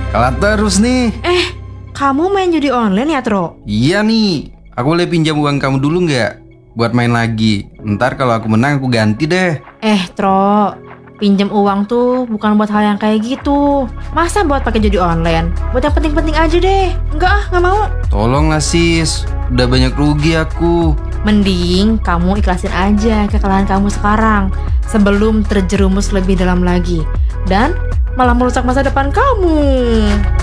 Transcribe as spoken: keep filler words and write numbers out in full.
kalah terus nih. Eh, kamu main judi online ya, Tro? Iya nih, aku boleh pinjam uang kamu dulu nggak? Buat main lagi. Ntar kalau aku menang aku ganti deh. Eh, Tro, pinjam uang tuh bukan buat hal yang kayak gitu. Masa buat pakai judi online? Buat yang penting-penting aja deh. Enggak ah, nggak mau. Tolonglah sis, udah banyak rugi aku. Mending kamu ikhlasin aja kekalahan kamu sekarang sebelum terjerumus lebih dalam lagi dan malah merusak masa depan kamu.